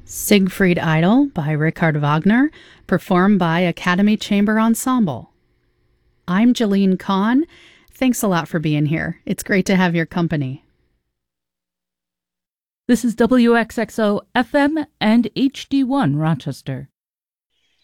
Siegfried Idol by Richard Wagner, performed by Academy Chamber Ensemble. I'm Jalene Kahn. Thanks a lot for being here. It's great to have your company. This is WXXO FM and HD1 Rochester.